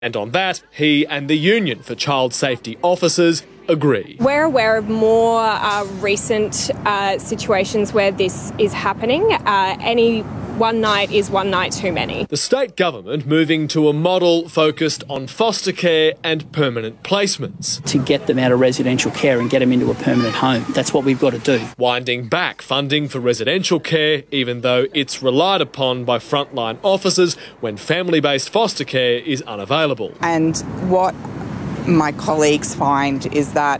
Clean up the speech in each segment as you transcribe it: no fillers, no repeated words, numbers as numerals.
And on that, he and the Union for Child Safety Officers agree. We're aware of more recent situations where this is happening. Any one night is one night too many. The state government moving to a model focused on foster care and permanent placements. To get them out of residential care and get them into a permanent home. That's what we've got to do. Winding back funding for residential care, even though it's relied upon by frontline officers when family-based foster care is unavailable. And what my colleagues find is that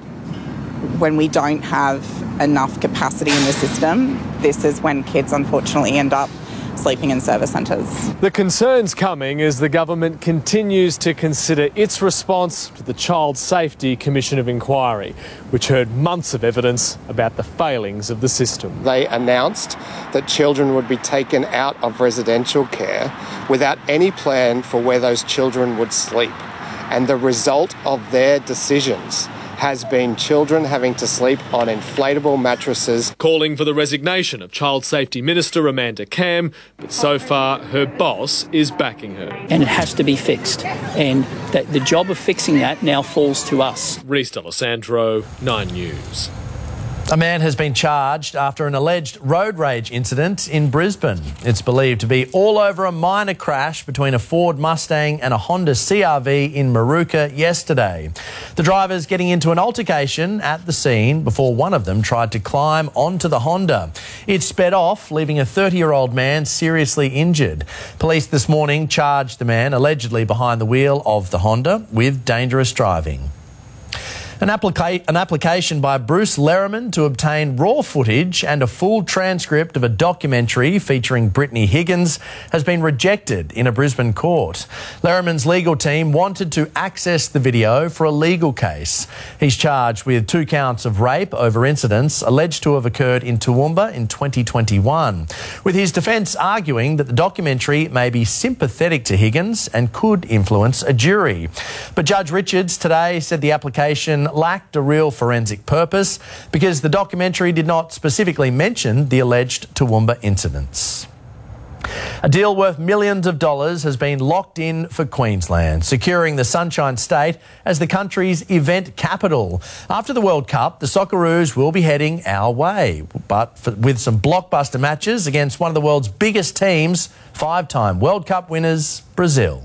when we don't have enough capacity in the system, this is when kids unfortunately end up sleeping in service centres. The concerns coming as the government continues to consider its response to the Child Safety Commission of Inquiry, which heard months of evidence about the failings of the system. They announced that children would be taken out of residential care without any plan for where those children would sleep. And the result of their decisions has been children having to sleep on inflatable mattresses. Calling for the resignation of Child Safety Minister Amanda Cam, but so far her boss is backing her. And it has to be fixed. And the job of fixing that now falls to us. Reece D'Alessandro, 9 News. A man has been charged after an alleged road rage incident in Brisbane. It's believed to be all over a minor crash between a Ford Mustang and a Honda CR-V in Maruka yesterday. The drivers getting into an altercation at the scene before one of them tried to climb onto the Honda. It sped off, leaving a 30-year-old man seriously injured. Police this morning charged the man allegedly behind the wheel of the Honda with dangerous driving. An application by Bruce Lerriman to obtain raw footage and a full transcript of a documentary featuring Brittany Higgins has been rejected in a Brisbane court. Lerriman's legal team wanted to access the video for a legal case. He's charged with 2 counts of rape over incidents alleged to have occurred in Toowoomba in 2021, with his defence arguing that the documentary may be sympathetic to Higgins and could influence a jury. But Judge Richards today said the application lacked a real forensic purpose because the documentary did not specifically mention the alleged Toowoomba incidents. A deal worth millions of dollars has been locked in for Queensland, securing the Sunshine State as the country's event capital. After the World Cup, the Socceroos will be heading our way, but with some blockbuster matches against one of the world's biggest teams, 5-time World Cup winners, Brazil.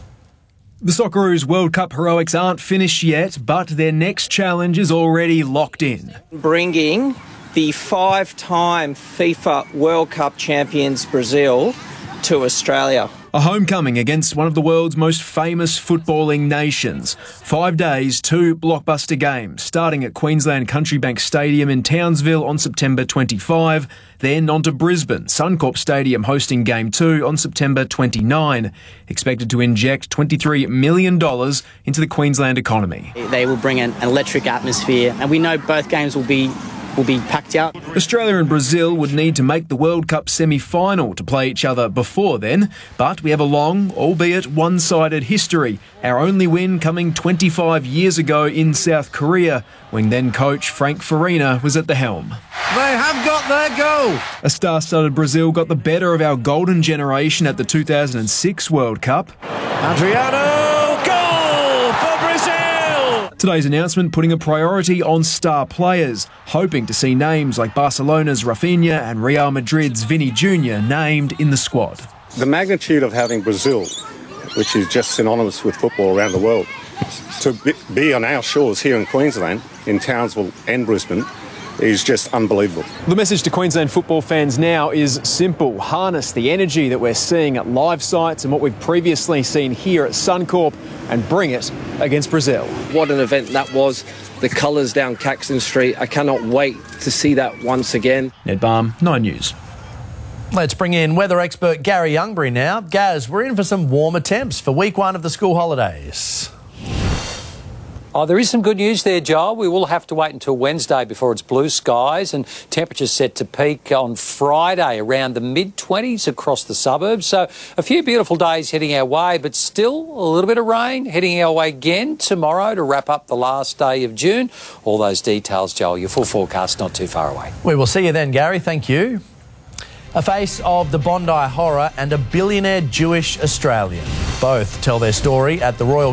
The Socceroos World Cup heroics aren't finished yet, but their next challenge is already locked in. Bringing the 5-time FIFA World Cup champions Brazil to Australia. A homecoming against one of the world's most famous footballing nations. 5 days, 2 blockbuster games, starting at Queensland Country Bank Stadium in Townsville on September 25, then on to Brisbane, Suncorp Stadium hosting Game 2 on September 29, expected to inject $23 million into the Queensland economy. They will bring an electric atmosphere, and we know both games will be packed out. Australia and Brazil would need to make the World Cup semi-final to play each other before then, but we have a long, albeit one-sided history, our only win coming 25 years ago in South Korea, when then coach Frank Farina was at the helm. They have got their goal! A star-studded Brazil got the better of our golden generation at the 2006 World Cup. Adriano, goal for Brazil! Today's announcement putting a priority on star players, hoping to see names like Barcelona's Rafinha and Real Madrid's Vini Jr. named in the squad. The magnitude of having Brazil, which is just synonymous with football around the world, to be on our shores here in Queensland, in Townsville and Brisbane, is just unbelievable. The message to Queensland football fans now is simple. Harness the energy that we're seeing at live sites and what we've previously seen here at Suncorp and bring it against Brazil. What an event that was. The colours down Caxton Street. I cannot wait to see that once again. Ned Balm, 9 News. Let's bring in weather expert Gary Youngbury now. Gaz, we're in for some warmer temps for week 1 of the school holidays. Oh, there is some good news there, Joel. We will have to wait until Wednesday before it's blue skies, and temperatures set to peak on Friday around the mid-20s across the suburbs. So a few beautiful days heading our way, but still a little bit of rain heading our way again tomorrow to wrap up the last day of June. All those details, Joel, your full forecast not too far away. We will see you then, Gary. Thank you. A face of the Bondi horror and a billionaire Jewish Australian. Both tell their story at the Royal